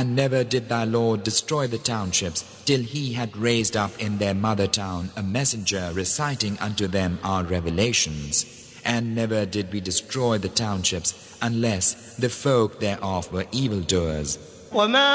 And never did thy Lord destroy the townships till he had raised up in their mother town a messenger reciting unto them our revelations. And never did we destroy the townships unless the folk thereof were evildoers.